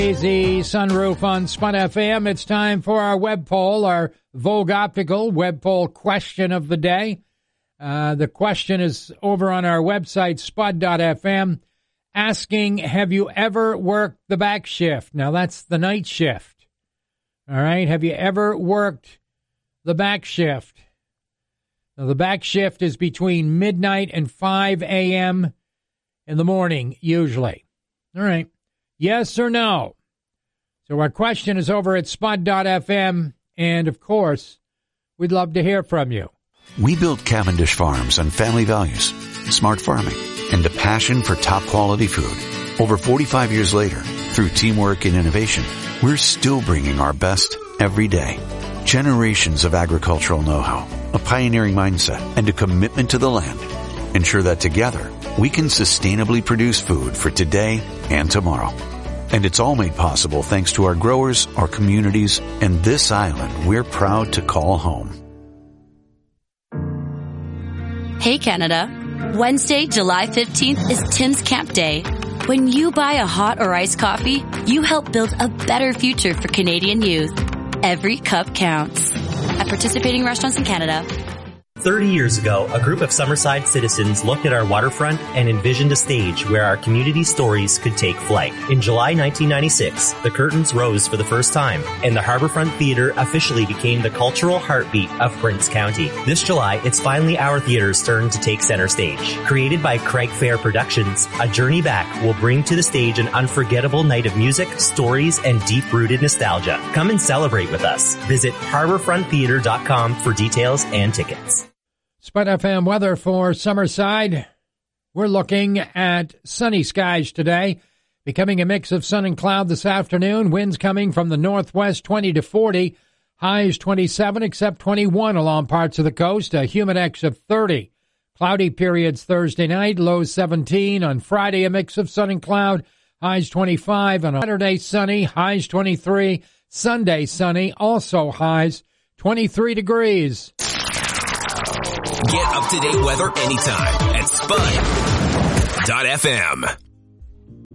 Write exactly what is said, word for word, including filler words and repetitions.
Easy sunroof on Spud F M. It's time for our web poll, our Vogue Optical web poll question of the day. Uh, the question is over on our website, spud dot f m, asking, have you ever worked the back shift? Now, that's the night shift. All right. Have you ever worked the back shift? Now, the back shift is between midnight and five a.m. in the morning, usually. All right. Yes or no? So our question is over at spud dot f m, and, of course, we'd love to hear from you. We built Cavendish Farms on family values, smart farming, and a passion for top-quality food. Over forty-five years later, through teamwork and innovation, we're still bringing our best every day. Generations of agricultural know-how, a pioneering mindset, and a commitment to the land ensure that together we can sustainably produce food for today and tomorrow. And it's all made possible thanks to our growers, our communities, and this island we're proud to call home. Hey Canada, Wednesday, July fifteenth is Tim's Camp Day. When you buy a hot or iced coffee, you help build a better future for Canadian youth. Every cup counts. At participating restaurants in Canada. thirty years ago, a group of Summerside citizens looked at our waterfront and envisioned a stage where our community stories could take flight. In July nineteen ninety-six, the curtains rose for the first time, and the Harbourfront Theatre officially became the cultural heartbeat of Prince County. This July, it's finally our theatre's turn to take center stage. Created by Craig Fair Productions, A Journey Back will bring to the stage an unforgettable night of music, stories, and deep-rooted nostalgia. Come and celebrate with us. Visit harbourfront theatre dot com for details and tickets. Spud F M weather for Summerside. We're looking at sunny skies today, becoming a mix of sun and cloud this afternoon. Winds coming from the northwest, twenty to forty. Highs twenty-seven, except twenty-one along parts of the coast. A humidex of thirty. Cloudy periods Thursday night, lows seventeen. On Friday, a mix of sun and cloud. Highs twenty-five. On Saturday, sunny. Highs twenty-three. Sunday, sunny. Also highs twenty-three degrees. Get up-to-date weather anytime at spud dot f m.